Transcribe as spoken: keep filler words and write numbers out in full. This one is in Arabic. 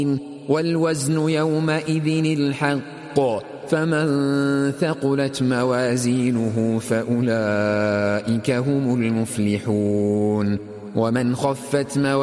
والوزن يومئذ الحق فمن ثقلت موازينه فأولئك هم المفلحون ومن خفت موازينه